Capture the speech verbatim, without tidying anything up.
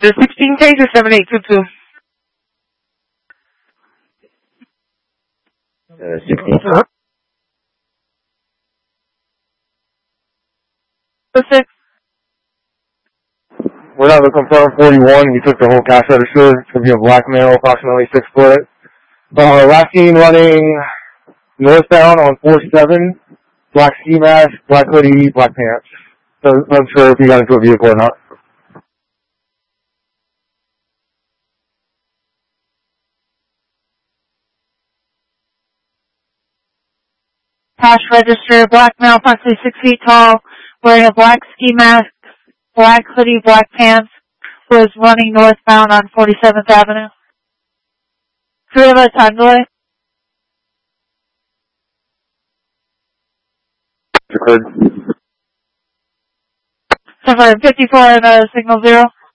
The sixteen K to seven eight two two. Uh, sixteen. Uh-huh. The six. We're not looking for forty-one. He took the whole cash register. It's going to be a black male, approximately six foot. Uh, last seen running northbound on four seven. Black ski mask, black hoodie, black pants. So I'm not sure if he got into a vehicle or not. Cash register, black male, approximately six feet tall, wearing a black ski mask, black hoodie, black pants, was running northbound on forty-seventh Avenue. Three of us time delay. Occurred. seven fifty-four and uh, signal zero.